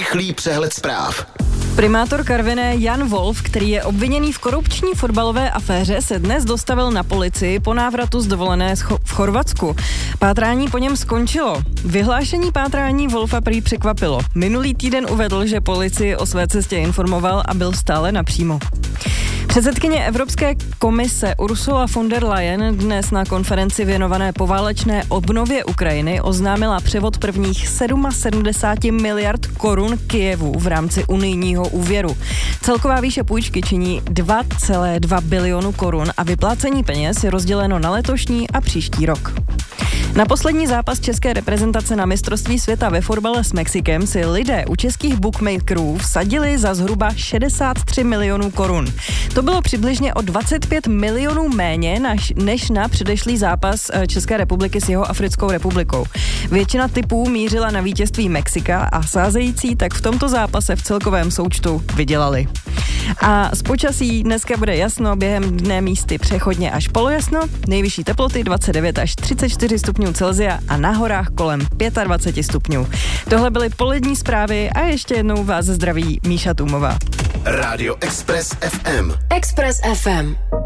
rychlý přehled zpráv. Primátor Karviné Jan Wolf, který je obviněný v korupční fotbalové aféře, se dnes dostavil na policii po návratu z dovolené v Chorvatsku. Pátrání po něm skončilo. Vyhlášení pátrání Wolfa prý překvapilo. Minulý týden uvedl, že policii o své cestě informoval a byl stále napřímo. Předsedkyně Evropské komise Ursula von der Leyen dnes na konferenci věnované poválečné obnově Ukrajiny oznámila převod prvních 77 miliard korun Kyjevu v rámci unijního úvěru. Celková výše půjčky činí 2,2 bilionu korun a vyplácení peněz je rozděleno na letošní a příští rok. Na poslední zápas české reprezentace na mistrovství světa ve fotbale s Mexikem si lidé u českých bookmakerů vsadili za zhruba 63 milionů korun. To bylo přibližně o 25 milionů méně než na předešlý zápas České republiky s Jihoafrickou republikou. Většina tipů mířila na vítězství Mexika a sázející tak v tomto zápase v celkovém součtu vydělali. A z počasí dneska bude jasno, během dne místy přechodně až polojasno, nejvyšší teploty 29 až 34 stupňů Celsia a na horách kolem 25 stupňů. Tohle byly polední zprávy a ještě jednou vás zdraví Míša Tůmová. Rádio Express FM. Express FM.